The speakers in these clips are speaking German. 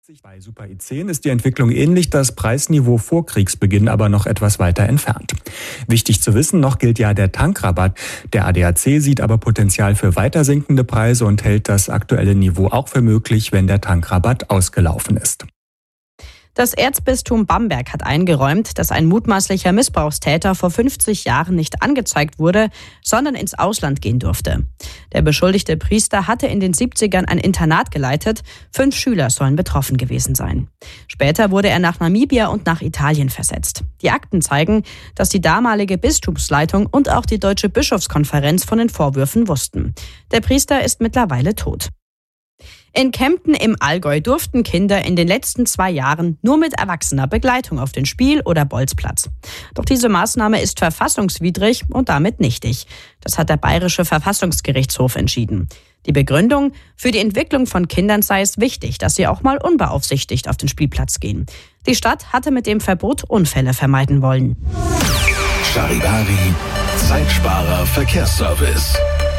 Bei Super E10 ist die Entwicklung ähnlich, das Preisniveau vor Kriegsbeginn aber noch etwas weiter entfernt. Wichtig zu wissen, noch gilt ja der Tankrabatt. Der ADAC sieht aber Potenzial für weiter sinkende Preise und hält das aktuelle Niveau auch für möglich, wenn der Tankrabatt ausgelaufen ist. Das Erzbistum Bamberg hat eingeräumt, dass ein mutmaßlicher Missbrauchstäter vor 50 Jahren nicht angezeigt wurde, sondern ins Ausland gehen durfte. Der beschuldigte Priester hatte in den 70ern ein Internat geleitet. 5 Schüler sollen betroffen gewesen sein. Später wurde er nach Namibia und nach Italien versetzt. Die Akten zeigen, dass die damalige Bistumsleitung und auch die Deutsche Bischofskonferenz von den Vorwürfen wussten. Der Priester ist mittlerweile tot. In Kempten im Allgäu durften Kinder in den letzten 2 Jahren nur mit erwachsener Begleitung auf den Spiel- oder Bolzplatz. Doch diese Maßnahme ist verfassungswidrig und damit nichtig. Das hat der Bayerische Verfassungsgerichtshof entschieden. Die Begründung: Für die Entwicklung von Kindern sei es wichtig, dass sie auch mal unbeaufsichtigt auf den Spielplatz gehen. Die Stadt hatte mit dem Verbot Unfälle vermeiden wollen. Charivari, Zeitsparer Verkehrsservice.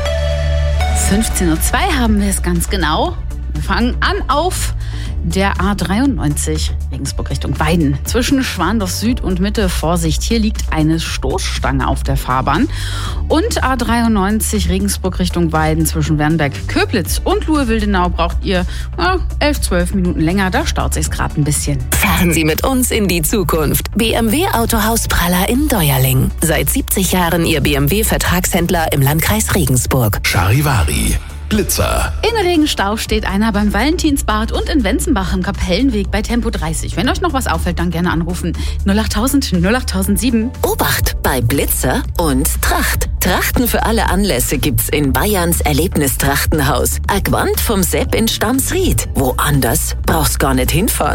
15:02 Uhr haben wir es ganz genau. Wir fangen an auf der A93 Regensburg Richtung Weiden. Zwischen Schwandorf Süd und Mitte, Vorsicht, hier liegt eine Stoßstange auf der Fahrbahn. Und A93 Regensburg Richtung Weiden zwischen Wernberg, Köblitz und Luhe-Wildenau braucht ihr 11-12 Minuten länger. Da staut sich's gerade ein bisschen. Fahren Sie mit uns in die Zukunft. BMW Autohaus Praller in Deuerling. Seit 70 Jahren Ihr BMW-Vertragshändler im Landkreis Regensburg. Charivari, Blitzer. In Regenstau steht einer beim Valentinsbad und in Wenzenbach im Kapellenweg bei Tempo 30. Wenn euch noch was auffällt, dann gerne anrufen. 08000 08007. Obacht bei Blitzer und Tracht. Trachten für alle Anlässe gibt's in Bayerns Erlebnistrachtenhaus. Agwand vom Sepp in Stamsried. Woanders brauchst gar nicht hinfahren.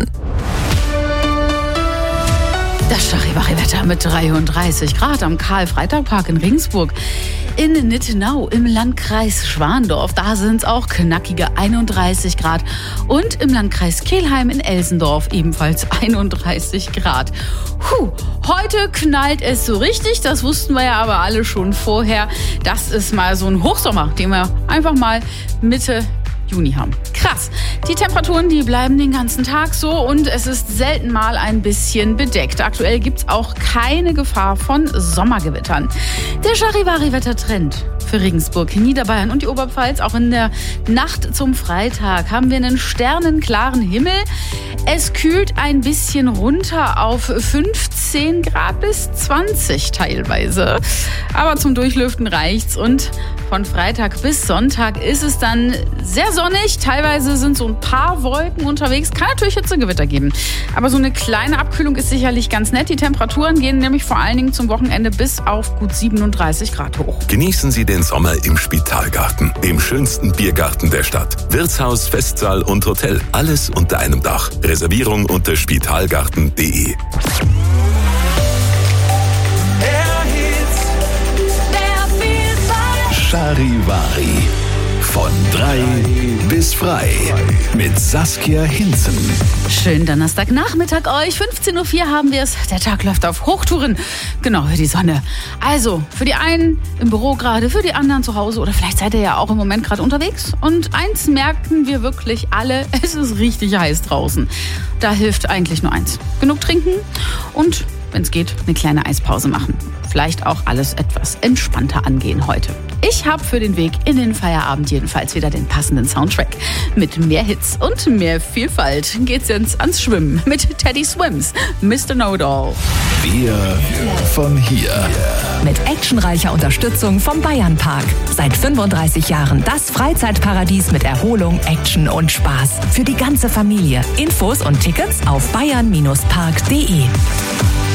Das Charivari-Wetter mit 33 Grad am Karl-Freitag-Park in Regensburg. In Nittenau im Landkreis Schwandorf, da sind es auch knackige 31 Grad. Und im Landkreis Kelheim in Elsendorf ebenfalls 31 Grad. Heute knallt es so richtig, das wussten wir ja aber alle schon vorher. Das ist mal so ein Hochsommer, den wir einfach mal Mitte Juni haben. Krass. Die Temperaturen, die bleiben den ganzen Tag so und es ist selten mal ein bisschen bedeckt. Aktuell gibt's auch keine Gefahr von Sommergewittern. Der Charivari-Wettertrend für Regensburg, Niederbayern und die Oberpfalz. Auch in der Nacht zum Freitag haben wir einen sternenklaren Himmel. Es kühlt ein bisschen runter auf 15 Grad bis 20 teilweise. Aber zum Durchlüften reicht's und von Freitag bis Sonntag ist es dann sehr sonnig. Teilweise sind so ein paar Wolken unterwegs. Kann natürlich Hitzegewitter geben. Aber so eine kleine Abkühlung ist sicherlich ganz nett. Die Temperaturen gehen nämlich vor allen Dingen zum Wochenende bis auf gut 37 Grad hoch. Genießen Sie den Sommer im Spitalgarten, dem schönsten Biergarten der Stadt. Wirtshaus, Festsaal und Hotel. Alles unter einem Dach. Reservierung unter spitalgarten.de. Charivari. Von 3 bis frei. Mit Saskia Hinzen. Schönen Donnerstagnachmittag euch. 15:04 Uhr haben wir es. Der Tag läuft auf Hochtouren. Genau, für die Sonne. Also, für die einen im Büro gerade, für die anderen zu Hause oder vielleicht seid ihr ja auch im Moment gerade unterwegs. Und eins merken wir wirklich alle, es ist richtig heiß draußen. Da hilft eigentlich nur eins. Genug trinken und, wenn es geht, eine kleine Eispause machen. Vielleicht auch alles etwas entspannter angehen heute. Ich habe für den Weg in den Feierabend jedenfalls wieder den passenden Soundtrack. Mit mehr Hits und mehr Vielfalt geht's jetzt ans Schwimmen mit Teddy Swims, Mr. Know-It-All. Wir von hier. Mit actionreicher Unterstützung vom Bayernpark. Seit 35 Jahren das Freizeitparadies mit Erholung, Action und Spaß. Für die ganze Familie. Infos und Tickets auf bayern-park.de.